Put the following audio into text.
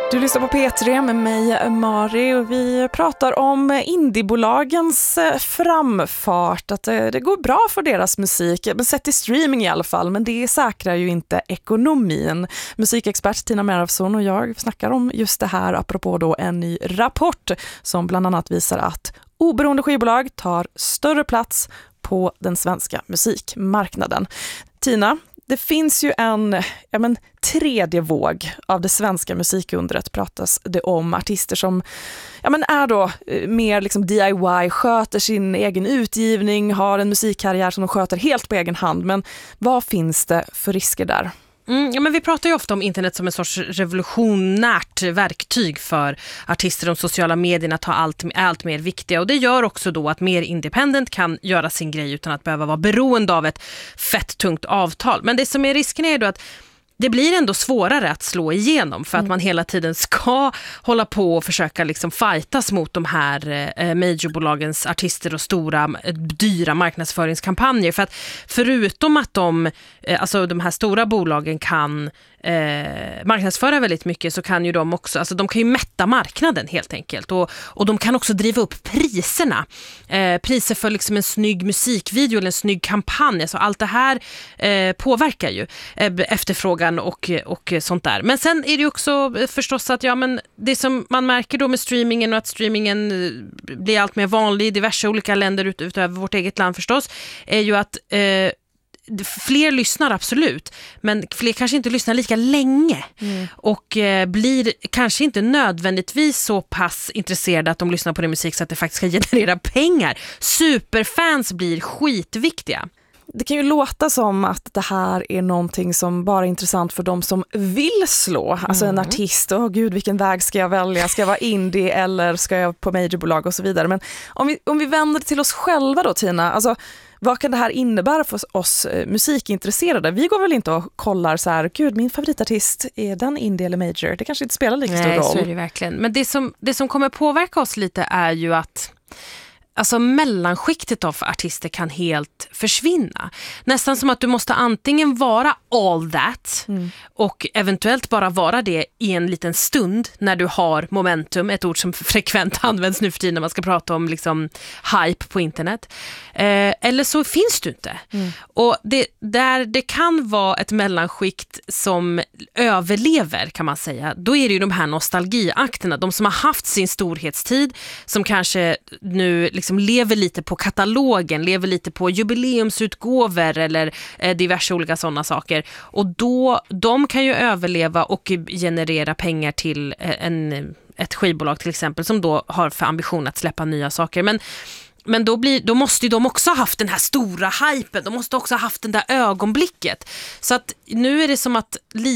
Du lyssnar på P3 med mig, Mari, och vi pratar om indiebolagens framfart. Att det går bra för deras musik, men sett i streaming i alla fall, men det säkrar ju inte ekonomin. Musikexpert Tina Merafsson och jag snackar om just det här apropå då en ny rapport som bland annat visar att oberoende skivbolag tar större plats på den svenska musikmarknaden. Tina, det finns ju en tredje våg av det svenska musikundret, pratas det om. Artister som är då mer liksom DIY, sköter sin egen utgivning, har en musikkarriär som de sköter helt på egen hand. Men vad finns det för risker där? Men vi pratar ju ofta om internet som en sorts revolutionärt verktyg för artister. De sociala medierna tar allt mer viktiga, och det gör också då att mer independent kan göra sin grej utan att behöva vara beroende av ett fett tungt avtal. Men det som är risken är då att det blir ändå svårare att slå igenom för att man hela tiden ska hålla på och försöka liksom fightas mot de här majorbolagens artister och stora, dyra marknadsföringskampanjer. För att förutom att de här stora bolagen kan marknadsföra väldigt mycket, så kan ju de också, de kan ju mätta marknaden helt enkelt, och de kan också driva upp priserna. Priser för liksom en snygg musikvideo eller en snygg kampanj, alltså allt det här påverkar ju efterfrågan och sånt där. Men sen är det ju också förstås att det som man märker då med streamingen, och att streamingen blir allt mer vanlig i diverse olika länder utöver vårt eget land förstås, är ju att fler lyssnar absolut, men fler kanske inte lyssnar lika länge och blir kanske inte nödvändigtvis så pass intresserade att de lyssnar på det musik så att det faktiskt ska generera pengar. Superfans blir skitviktiga. Det kan ju låta som att det här är någonting som bara är intressant för de som vill slå. Alltså en artist, gud vilken väg ska jag välja? Ska jag vara indie eller ska jag på majorbolag och så vidare? Men om vi vänder till oss själva då, Tina, alltså vad kan det här innebära för oss musikintresserade? Vi går väl inte och kollar så här, gud min favoritartist, är den indie eller major? Det kanske inte spelar lika stor roll. Nej, så är det verkligen. Men det som kommer påverka oss lite är ju att mellanskiktet av artister kan helt försvinna. Nästan som att du måste antingen vara all that och eventuellt bara vara det i en liten stund när du har momentum, ett ord som frekvent används nu för tiden när man ska prata om liksom hype på internet. Eller så finns du inte. Och det kan vara ett mellanskikt som överlever, kan man säga. Då är det ju de här nostalgiakterna, de som har haft sin storhetstid, som kanske nu liksom lever lite på katalogen, lever lite på jubileumsutgåvor eller diverse olika sådana saker. Och då, de kan ju överleva och generera pengar till ett skivbolag till exempel, som då har för ambition att släppa nya saker. Men då måste ju de också ha haft den här stora hypen. De måste också ha haft den där ögonblicket. Så att nu är det som att